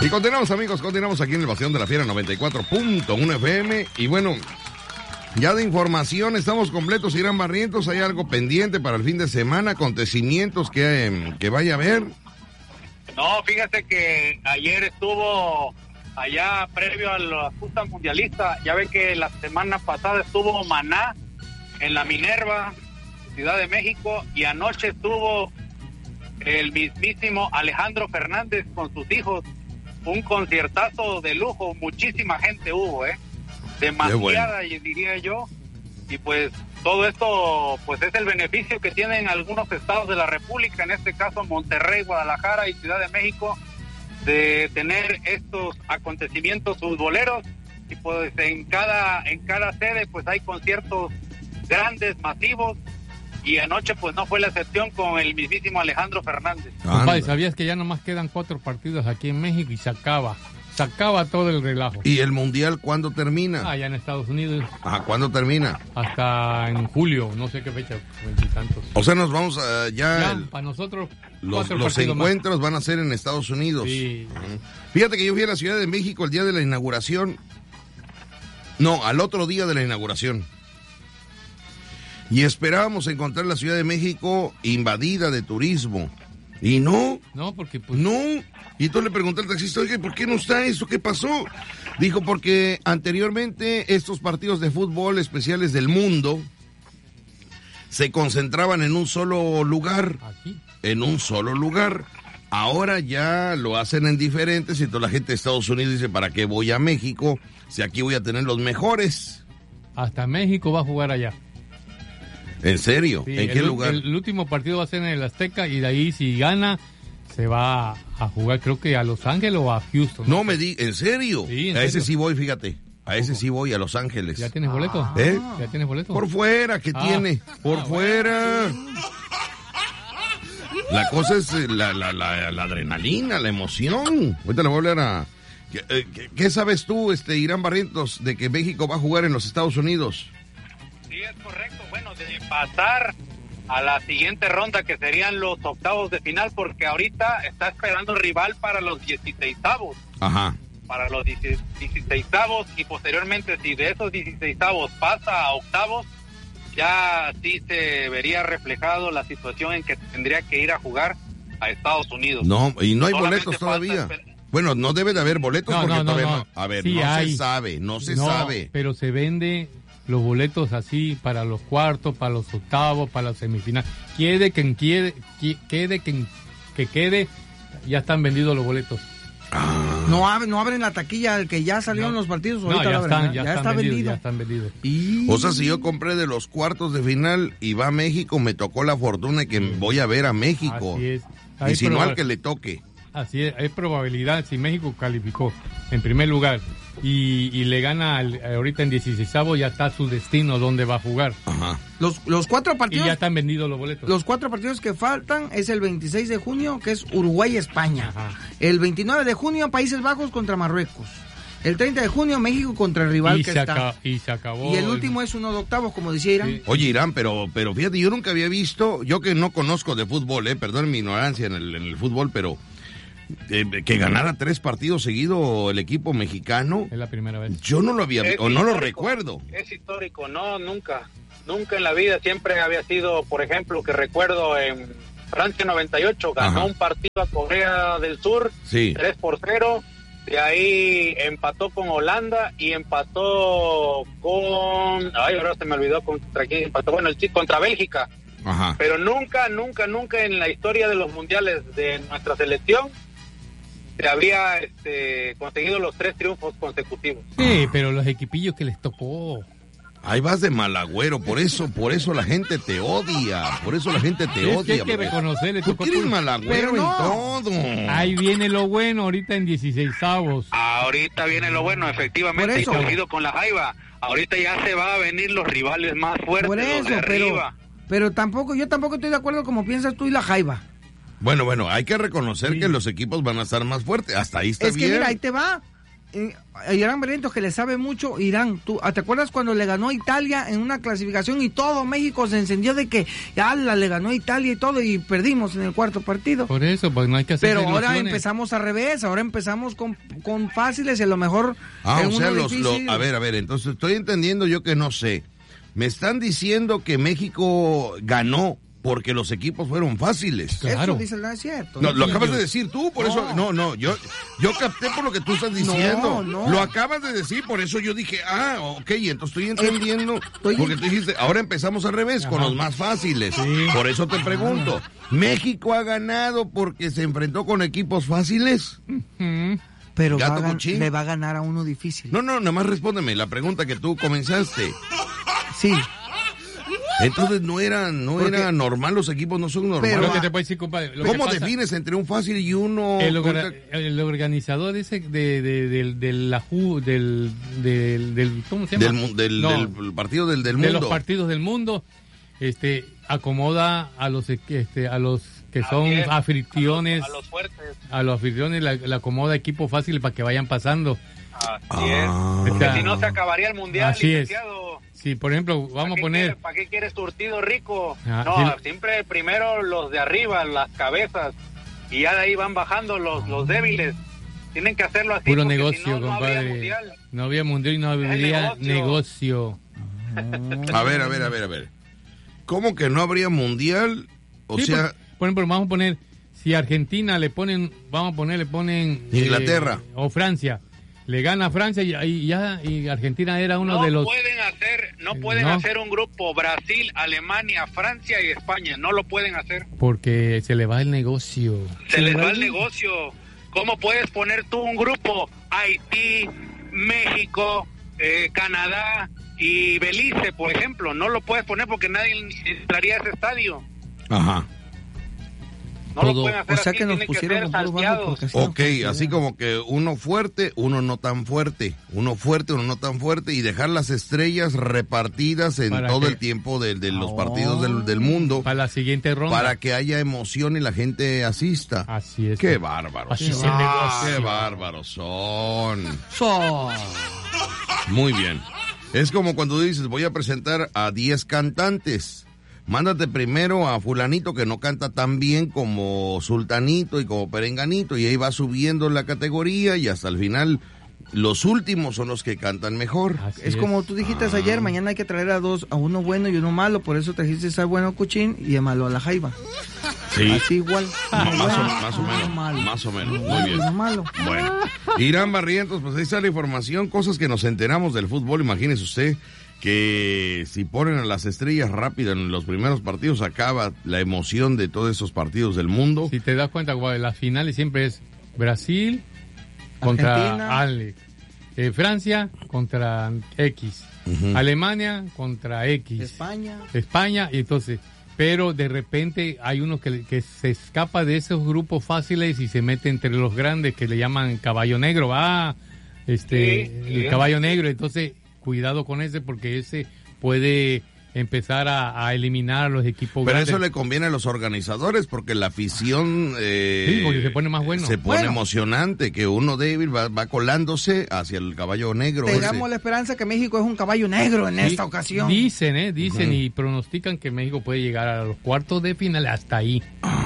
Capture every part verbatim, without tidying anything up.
Y continuamos, amigos, continuamos aquí en el Bastión de la Fiera noventa y cuatro punto uno F M. Y bueno, ya de información, estamos completos, Irán Barrientos. ¿Hay algo pendiente para el fin de semana? ¿Acontecimientos que, que vaya a haber? No, fíjate que ayer estuvo allá previo a la justa mundialista. Ya ve que la semana pasada estuvo Maná en la Minerva, Ciudad de México, y anoche estuvo el mismísimo Alejandro Fernández con sus hijos. Un conciertazo de lujo, muchísima gente hubo, ¿eh? Demasiada, bueno, diría yo. Y pues todo esto pues es el beneficio que tienen algunos estados de la República, en este caso Monterrey, Guadalajara y Ciudad de México, de tener estos acontecimientos futboleros. Y pues en cada en cada sede pues hay conciertos grandes, masivos. Y anoche pues no fue la excepción con el mismísimo Alejandro Fernández. Compadre, ¿sabías que ya nomás quedan cuatro partidos aquí en México y se acaba? Se acaba todo el relajo. ¿Y el Mundial cuándo termina? Ah, ya en Estados Unidos. Ajá, ¿cuándo termina? Hasta en julio, no sé qué fecha, veintitantos. O sea, nos vamos a ya... Ya, el, para nosotros... Los, los encuentros más van a ser en Estados Unidos. Sí. Uh-huh. Fíjate que yo fui a la Ciudad de México el día de la inauguración. No, al otro día de la inauguración. Y esperábamos encontrar la Ciudad de México invadida de turismo. Y no. No, porque pues... No. Y tú le pregunté al taxista, oye, ¿por qué no está esto? ¿Qué pasó? Dijo, porque anteriormente estos partidos de fútbol especiales del mundo se concentraban en un solo lugar. Aquí. En un solo lugar. Ahora ya lo hacen en diferentes y toda la gente de Estados Unidos dice, ¿para qué voy a México si aquí voy a tener los mejores? Hasta México va a jugar allá. ¿En serio? Sí, ¿En qué el, lugar? El último partido va a ser en el Azteca y de ahí si gana se va a jugar creo que a Los Ángeles o a Houston. No, no me di, ¿en serio? Sí, ¿en a serio? Ese sí voy, fíjate. A ese sí voy, a Los Ángeles. ¿Ya tienes boleto? ¿Eh? ¿Ya tienes boleto? Por fuera, ¿qué ah. tiene? Por ah, fuera. Bueno. La cosa es la, la, la, la adrenalina, la emoción. Ahorita le voy a hablar a... ¿Qué, qué, qué sabes tú, este Irán Barrientos, de que México va a jugar en los Estados Unidos? Sí, es correcto. Bueno, de pasar a la siguiente ronda, que serían los octavos de final, porque ahorita está esperando rival para los dieciseisavos. Ajá. Para los dieciseisavos, y posteriormente, si de esos dieciseisavos pasa a octavos, ya sí se vería reflejado la situación en que tendría que ir a jugar a Estados Unidos. No, y no hay Solamente boletos todavía. falta... Bueno, no debe de haber boletos no, porque no, no, todavía no. no. A ver, sí no hay. se sabe, no se no, sabe. Pero se vende los boletos así para los cuartos, para los octavos, para la semifinal. Quede quien quede, quede quien que quede, ya están vendidos los boletos. Ah. No, ab- no abren la taquilla del que ya salieron no. los partidos. No, Ahorita ya, la abren, están, ya, ya están está vendidos, vendido. ya están vendidos. Y... O sea, si yo compré de los cuartos de final y va a México, me tocó la fortuna que voy a ver a México. Así es. Y Hay si no, proba- al que le toque. Así es, hay probabilidad, si México calificó en primer lugar y, y le gana al, ahorita en dieciseisavo, ya está su destino donde va a jugar. Ajá. Los, los cuatro Y partidos... ya están vendidos los boletos. Los cuatro partidos que faltan es el veintiséis de junio, que es Uruguay-España. Ajá. El veintinueve de junio, Países Bajos contra Marruecos. El treinta de junio, México contra el rival y, que se está. acaba, y se acabó. Y el último es uno de octavos, como decía Irán. Sí. Oye, Irán, pero, pero fíjate, yo nunca había visto, yo que no conozco de fútbol, eh, perdón mi ignorancia en el, en el fútbol, pero eh, que ganara tres partidos seguidos el equipo mexicano, Es la primera vez. yo no lo había Es o no lo histórico, recuerdo. Es histórico, no, nunca. Nunca en la vida, siempre había sido, por ejemplo, que recuerdo en Francia noventa y ocho, ganó Ajá. un partido a Corea del Sur, Sí. tres por cero. De ahí empató con Holanda y empató con... Ay, ahora se me olvidó contra quién empató. Bueno, el chico contra Bélgica. Ajá. Pero nunca, nunca, nunca en la historia de los mundiales de nuestra selección se habría este, conseguido los tres triunfos consecutivos. Sí, pero los equipillos que les tocó. Ahí vas de malagüero, por eso, por eso la gente te odia, por eso la gente te Es que odia. hay que porque reconocerle. tú tocó eres tu- malagüero Pero no. en todo. Ahí viene lo bueno ahorita en dieciseisavos. Ahorita viene lo bueno, efectivamente, Por y eso. coincido con la Jaiba. Ahorita ya se va a venir los rivales más fuertes, Por los eso, de pero, arriba. pero tampoco, yo tampoco estoy de acuerdo como piensas tú y la Jaiba. Bueno, bueno, hay que reconocer Sí. que los equipos van a estar más fuertes, hasta ahí está Es bien. que mira, ahí te va. eh, Irán Berrientos, que le sabe mucho Irán. ¿Tú te acuerdas cuando le ganó a Italia en una clasificación y todo México se encendió de que ya la, le ganó a Italia y todo y perdimos en el cuarto partido? Por eso, pues no hay que hacer Pero ahora ilusiones. empezamos al revés, ahora empezamos con, con fáciles y a lo mejor... Ah, en o sea, uno los, difícil. los, a ver, a ver, entonces estoy entendiendo yo que no sé. Me están diciendo que México ganó porque los equipos fueron fáciles. Claro. Eso dice, no es cierto. No, lo Sí, acabas yo- de decir tú, por No. eso, no, no, yo, yo capté por lo que tú estás diciendo. No, no. Lo acabas de decir, por eso yo dije, ah, ok, entonces estoy entendiendo, Estoy- porque tú dijiste, ahora empezamos al revés, con Ajá. los más fáciles. Sí. Por eso te pregunto, ¿México ha ganado porque se enfrentó con equipos fáciles? Mm. Pero va Gato a gan- cochín. le va a ganar a uno difícil. No, no, nada más respóndeme la pregunta que tú comenzaste. Sí, Entonces no era, no Porque- era normal, los equipos no son normales. Pero- Lo que te puedo decir, compadre. lo que ¿Cómo pasa- defines entre un fácil y uno? El, orga- el organizador ese de, de, del, del, la ju- del, del, del- ¿cómo se del, llama? mu- del, No, del partido del, del de mundo. los partidos del mundo, este, acomoda a los, este, a los que son Así es, anfitriones, A los, a los fuertes. a los anfitriones, la, la acomoda equipo fácil para que vayan pasando. Así Ah. es. Porque Está- si no se acabaría el mundial, Así es. licenciado. Si, por ejemplo, vamos a ¿Para qué poner, quieres- ¿Para qué quieres surtido rico? Ah, no, sí. siempre primero los de arriba, las cabezas, y ya de ahí van bajando los, los débiles. Tienen que hacerlo así. puro porque si negocio, no, no habría compadre. mundial. No había mundial y no habría negocio. negocio. A ver, a ver, a ver, a ver. ¿Cómo que no habría mundial? O Sí, sea, por, por ejemplo, vamos a poner, si Argentina le ponen, vamos a poner, le ponen... Inglaterra. eh, o Francia. Le gana a Francia y, y ya y Argentina era uno no de los... pueden hacer, no pueden No. hacer un grupo Brasil, Alemania, Francia y España. No lo pueden hacer. Porque se le va el negocio. Se les va el negocio. ¿Cómo puedes poner tú un grupo? Haití, México, eh, Canadá y Belice, por ejemplo. No lo puedes poner porque nadie entraría a ese estadio. ajá. No Todo- lo pueden hacer o sea así, que nos tienen pusieron ser con puro bajo salteados. porque así no Ok, funciona. así como que uno fuerte, uno no tan fuerte. Uno fuerte, uno no tan fuerte. Y dejar las estrellas repartidas en ¿Para todo qué? el tiempo de, de los Oh. partidos del, del mundo. Para la siguiente ronda. Para que haya emoción y la gente asista. Así es. Qué bárbaros. Así es son. el negocio. Qué bárbaros son. So- Muy bien. Es como cuando dices, voy a presentar a diez cantantes. Mándate primero a fulanito que no canta tan bien como sultanito y como perenganito y ahí va subiendo la categoría y hasta el final los últimos son los que cantan mejor. Así Es como tú dijiste ayer, mañana hay que traer a dos, a uno bueno y uno malo, por eso trajiste al bueno Cuchín y a malo a la Jaiba. Sí. Así igual. Ma- Uno más, o, bueno, más o uno menos, malo. más o menos, Uno muy bueno y bien. uno malo. Bueno, Irán Barrientos, pues ahí está la información, cosas que nos enteramos del fútbol, imagínese usted que si ponen a las estrellas rápidas en los primeros partidos acaba la emoción de todos esos partidos del mundo. Si te das cuenta, guau, las finales siempre es Brasil contra Argentina. Ale, eh, Francia contra X, Ujú. Alemania contra X, España. España, y entonces, pero de repente hay uno que, que se escapa de esos grupos fáciles y se mete entre los grandes que le llaman caballo negro, ah, este, Sí, el sí. caballo negro, entonces cuidado con ese porque ese puede empezar a, a eliminar a los equipos Pero grandes. eso le conviene a los organizadores porque la afición eh, Sí, porque se pone más bueno. se pone Bueno. emocionante, que uno débil va, va colándose hacia el caballo negro. Tengamos ese. la esperanza que México es un caballo negro en Sí, esta ocasión. Dicen, ¿eh? Dicen y pronostican que México puede llegar a los cuartos de final hasta ahí.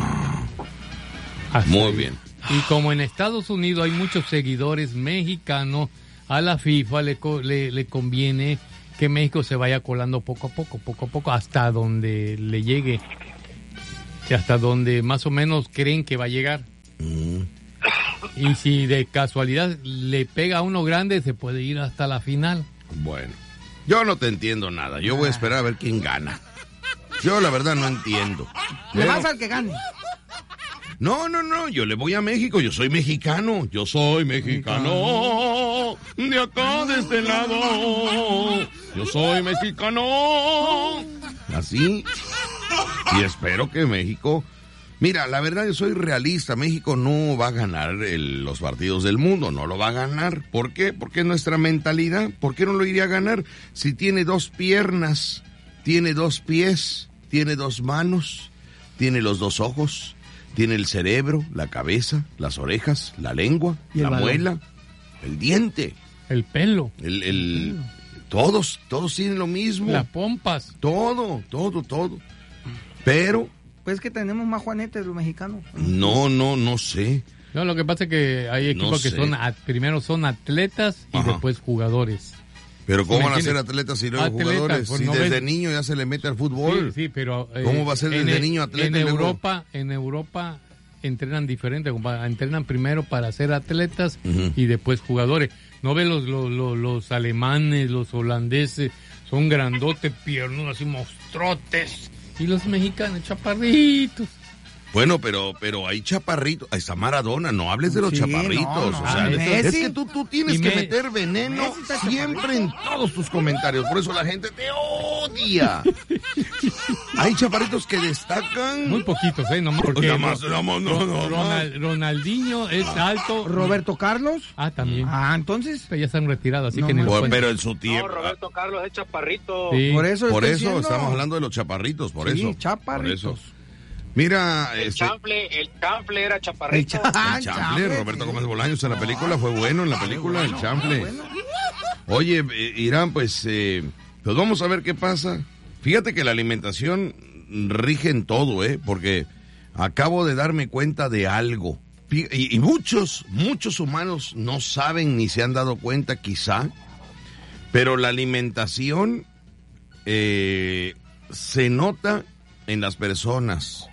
Hasta Muy ahí. bien. Y como en Estados Unidos hay muchos seguidores mexicanos, a la FIFA le, co- le, le conviene que México se vaya colando poco a poco, poco a poco, hasta donde le llegue. Y hasta donde más o menos creen que va a llegar. Mm. Y si de casualidad le pega a uno grande, se puede ir hasta la final. Bueno, yo no te entiendo nada. Yo voy a esperar a ver quién gana. Yo la verdad no entiendo. Le Pero- vas al que gane. No, no, no, yo le voy a México, yo soy mexicano, yo soy mexicano, de acá, de este lado, yo soy mexicano. Así, y espero que México... Mira, la verdad yo soy realista, México no va a ganar el- los partidos del mundo, no lo va a ganar. ¿Por qué? Porque es nuestra mentalidad. ¿Por qué no lo iría a ganar si tiene dos piernas, tiene dos pies, tiene dos manos, tiene los dos ojos, tiene el cerebro, la cabeza, las orejas, la lengua, Y el la balón. muela, el diente, El pelo. el, el todos, todos tienen lo mismo. Las pompas. Todo, todo, todo. Pero Pues que tenemos más juanetes los mexicanos. no, no, no sé. No, lo que pasa es que hay equipos No que sé. son, a- primero son atletas y Ajá. después jugadores. Pero ¿cómo ¿Me van a ser entiendes? atletas y luego Atletas, jugadores? pues, Si no desde ves- niño ya se le mete al fútbol. Sí, sí, pero... eh, ¿Cómo va a ser en desde e- niño atleta En y luego- Europa, en Europa entrenan diferente, compa, entrenan primero para ser atletas Ujú. y después jugadores. No ves los, los, los, los alemanes, los holandeses, son grandotes, piernudos, así monstruotes. Y los mexicanos, chaparritos. Bueno, pero pero hay chaparritos. Ahí está Maradona, no hables de los Sí, chaparritos. no, no, o sea, ah, es Messi. que tú, tú tienes Y que me- meter veneno Messi está siempre en todos tus comentarios. Por eso la gente te odia. Hay chaparritos que destacan. Muy poquitos, ¿eh? Nomás porque Nada más, nada más, no, no, Ronald- Ronaldinho es alto. Roberto Carlos. Ah, también. Ah, entonces. Pero ya se han retirado, así No, que ni no. los Bueno, cuento. pero en su No, tiempo. Roberto Carlos es chaparrito. Sí. Por eso Por estoy eso diciendo. estamos hablando de los chaparritos, por Sí, eso. chaparritos. Por eso. Mira, El este, chanfle, el chanfle era El chaparrito. cha- el chanfle, chanfle, Roberto sí. Gómez Bolaños en la película fue bueno en la película, el chanfle. Oye, eh, Irán, pues, eh, pues vamos a ver qué pasa. Fíjate que la alimentación rige en todo, ¿eh? Porque acabo de darme cuenta de algo. Fí- Y, y muchos, muchos humanos no saben ni se han dado cuenta, quizá, pero la alimentación eh, se nota en las personas.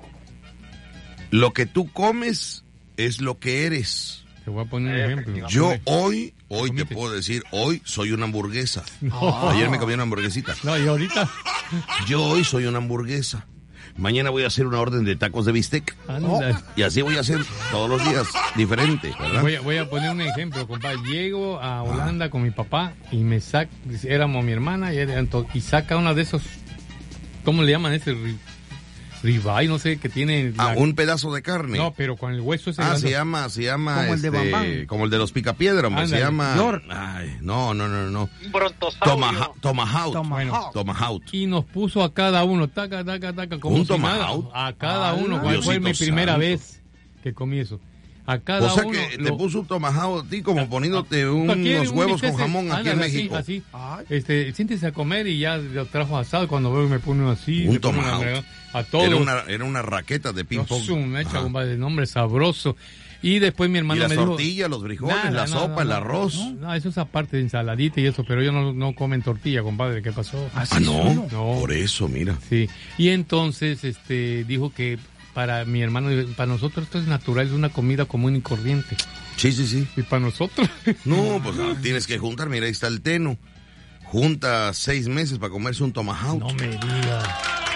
Lo que tú comes es lo que eres. Te voy a poner un ejemplo. Yo hoy, hoy te comiste? puedo decir, hoy soy una hamburguesa. No. Ayer me comí una hamburguesita. No, y ahorita. Yo hoy soy una hamburguesa. Mañana voy a hacer una orden de tacos de bistec. Anda. Y así voy a hacer todos los días, diferente, ¿verdad? Voy a, voy a poner un ejemplo, compadre. Llego a Holanda con mi papá y me saca, éramos mi hermana y, era- y saca una de esos, ¿cómo le llaman ese? Ri- Ribeye, no sé, que tiene... Ah, la- un pedazo de carne. No, pero con el hueso ese. Ah, grande. se llama, se llama, Como el de este, Bambán. como el de los picapiedra, hombre, se Ándale. llama... York. Ay, no, no, no, no. Un brontosaurio. Tomaha- Tomahawk. Tomahawk. Tomahawk. Y nos puso a cada uno, taca, taca, taca, como ¿Un si nada. tomahawk? A cada Ah, uno, cuál fue Diosito mi primera santo. vez que comí eso. A cada O sea uno. que te lo- puso un tomahawk a ti como poniéndote ¿Para unos qué? Un huevos con bistec, jamón aquí en ándale, así, México. Así, Ay. Este, siéntese a comer y ya lo trajo asado. Cuando veo me pone así. Un me pone una tomahawk. fregada. A todos. Era una, era una raqueta de ping pong. Es un hecha, Ajá. compadre, de nombre sabroso. Y después mi Y hermana las me dijo... tortillas, los frijoles, Nada, la no, sopa, no, el no, arroz. No, no, eso es aparte de ensaladita y eso, pero ellos no, no comen tortilla, compadre. ¿Qué pasó? Ah, no. No. Por eso, mira. Sí. Y entonces este dijo que para mi hermano, para nosotros esto es natural, es una comida común y corriente. Sí, sí, sí. Y para nosotros... No, pues ah, tienes que juntar. Mira, ahí está el Teno. Junta seis meses para comerse un tomahawk. No me digas.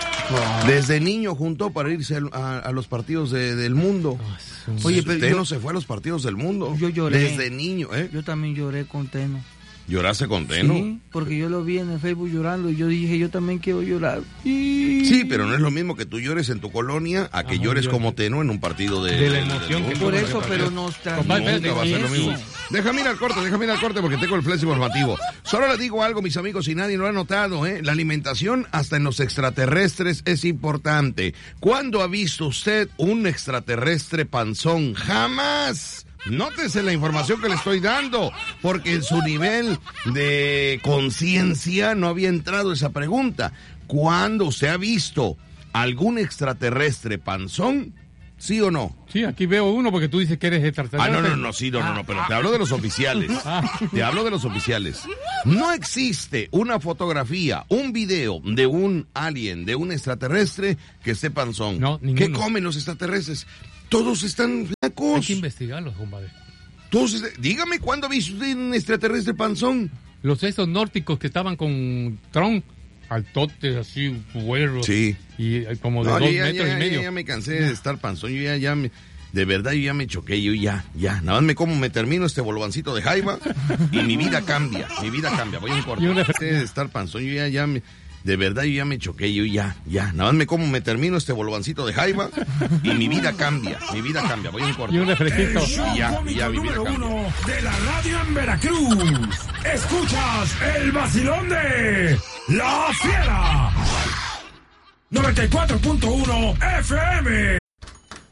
Desde niño juntó para irse al- a, a los partidos de- del mundo. Ah, su- Oye, Oye, pero Teno yo- se fue a los partidos del mundo. Yo lloré. Desde niño, ¿eh? Yo también lloré con Teno. ¿Lloraste con Teno? Sí, porque yo lo vi en el Facebook llorando y yo dije, yo también quiero llorar. Y... Sí, pero no es lo mismo que tú llores en tu colonia a que Ajá, llores yo- como Teno en un partido de... De la del- emoción del que mundo. Por Nunca eso, va a pero ser. nos Compadre, transmite Nunca va a ser lo eso. mismo. Déjame ir al corte, déjame ir al corte porque tengo el flash informativo. Solo le digo algo, mis amigos, si nadie lo ha notado, ¿eh? La alimentación hasta en los extraterrestres es importante. ¿Cuándo ha visto usted un extraterrestre panzón? ¡Jamás! Nótese la información que le estoy dando, porque en su nivel de conciencia no había entrado esa pregunta. ¿Cuándo usted ha visto algún extraterrestre panzón? ¿Sí o no? Sí, aquí veo uno porque tú dices que eres extraterrestre. Ah, no, no, no, sí, no, no, no, pero te hablo de los oficiales. Te hablo de los oficiales. No existe una fotografía, un video de un alien, de un extraterrestre que esté panzón. No, ninguno. ¿Qué comen los extraterrestres? Todos están Hay flacos. que investigarlos, compadre. Todos est- Dígame cuándo ha visto usted un extraterrestre panzón. Los esos nórdicos que estaban con Tron, altotes así, güeros. Sí. Y eh, como de No, dos yo ya, metros ya, y medio. ya, ya me cansé de estar panzón. Yo ya, ya me, de verdad, yo ya me choqué. Yo ya, ya. Nada más me como, me termino este bolvancito de jaiba y mi vida cambia. Mi vida cambia. Voy a un corte. Y un Me cansé de estar panzón. Yo ya, ya me, de verdad, yo ya me choqué. Yo ya, ya. Nada más me como, me termino este bolvancito de jaiba y mi vida cambia. Mi vida cambia. Voy a un corte. Y un refresquito. Y ya, y ya, mi vida número cambia. uno de la radio en Veracruz. Escuchas el vacilón de La Fiera. noventa y cuatro punto uno F M.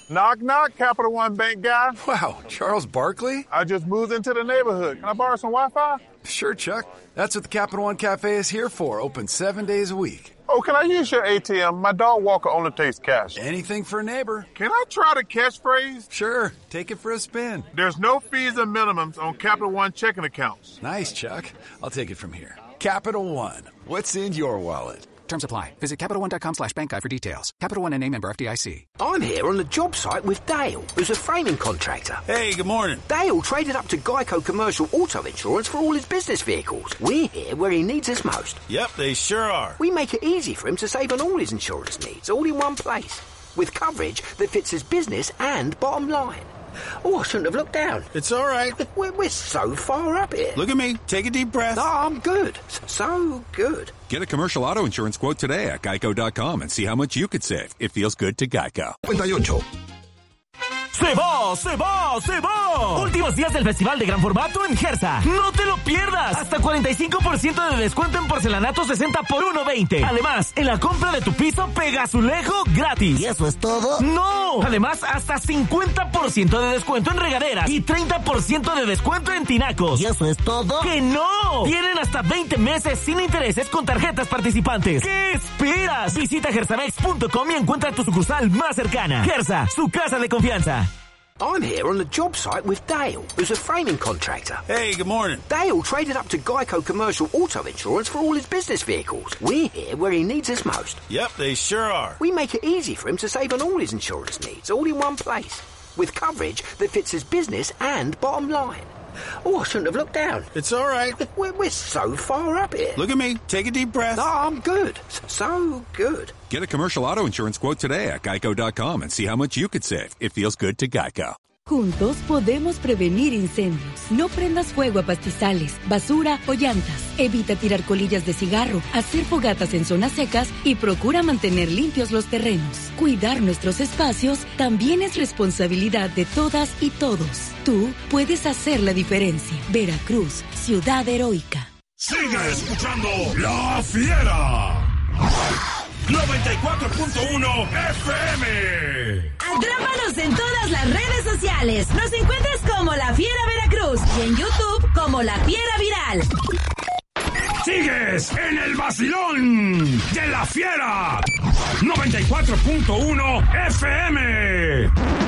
Knock, knock, Capital One Bank guy. Wow, Charles Barkley? I just moved into the neighborhood. Can I borrow some Wi-Fi? Sure, Chuck. That's what the Capital One Cafe is here for, open seven days a week. Oh, can I use your A T M? My dog walker only takes cash. Anything for a neighbor. Can I try the catchphrase? Sure, take it for a spin. There's no fees or minimums on Capital One checking accounts. Nice, Chuck. I'll take it from here. Capital One. What's in your wallet? Terms apply. Visit CapitalOne.com slash bank guide for details. Capital One N A member F D I C. I'm here on the job site with Dale, who's a framing contractor. Hey, good morning. Dale traded up to Geico Commercial Auto Insurance for all his business vehicles. We're here where he needs us most. Yep, they sure are. We make it easy for him to save on all his insurance needs, all in one place, with coverage that fits his business and bottom line. Oh, I shouldn't have looked down. It's all right. We're, we're so far up here. Look at me. Take a deep breath. No, I'm good. So good. Get a commercial auto insurance quote today at geico dot com and see how much you could save. It feels good to Geico. cuarenta y ocho. ¡Se va! ¡Se va! ¡Se va! Últimos días del Festival de Gran Formato en Gersa. ¡No te lo pierdas! Hasta cuarenta y cinco por ciento de descuento en porcelanato sesenta por uno veinte. Además, en la compra de tu piso, pega azulejo gratis. ¿Y eso es todo? ¡No! Además, hasta cincuenta por ciento de descuento en regaderas y treinta por ciento de descuento en tinacos. ¿Y eso es todo? ¡Que no! Tienen hasta veinte meses sin intereses con tarjetas participantes. ¿Qué esperas? Visita gersamex punto com y encuentra tu sucursal más cercana. Gersa, su casa de confianza. I'm here on the job site with Dale, who's a framing contractor. Hey, good morning. Dale traded up to Geico Commercial Auto Insurance for all his business vehicles. We're here where he needs us most. Yep, they sure are. We make it easy for him to save on all his insurance needs, all in one place, with coverage that fits his business and bottom line. Oh, I shouldn't have looked down. It's all right. We're, we're so far up here. Look at me. Take a deep breath. No, I'm good. So good. Get a commercial auto insurance quote today at geico dot com and see how much you could save. It feels good to Geico. Juntos podemos prevenir incendios. No prendas fuego a pastizales, basura o llantas. Evita tirar colillas de cigarro, hacer fogatas en zonas secas y procura mantener limpios los terrenos. Cuidar nuestros espacios también es responsabilidad de todas y todos. Tú puedes hacer la diferencia. Veracruz, ciudad heroica. Sigue escuchando La Fiera. noventa y cuatro punto uno F M. Atrápanos en todas las redes sociales. Nos encuentras como La Fiera Veracruz y en YouTube como La Fiera Viral. Sigues en el vacilón de La Fiera. noventa y cuatro punto uno F M.